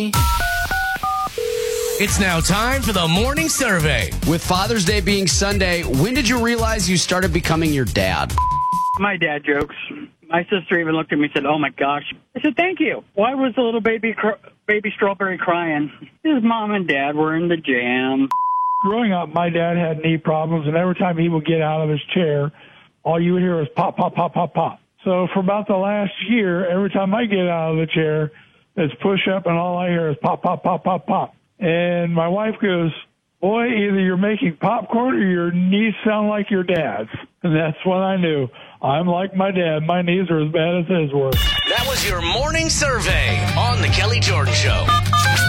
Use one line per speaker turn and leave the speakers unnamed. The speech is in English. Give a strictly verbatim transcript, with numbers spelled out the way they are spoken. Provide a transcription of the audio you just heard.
It's now time for the morning survey.
With Father's Day being Sunday, when did you realize you started becoming your dad?
My dad jokes. My sister even looked at me and said, "Oh my gosh." I said, "Thank you." Why was the little baby cr- baby strawberry crying? His mom and dad were in the jam.
Growing up, my dad had knee problems, and every time he would get out of his chair, all you would hear was pop, pop, pop, pop, pop. So for about the last year, every time I get out of the chair, it's push up, and all I hear is pop, pop, pop, pop, pop. And my wife goes, "Boy, either you're making popcorn or your knees sound like your dad's." And that's when I knew. I'm like my dad. My knees are as bad as his were.
That was your morning survey on The Kelly Jordan Show.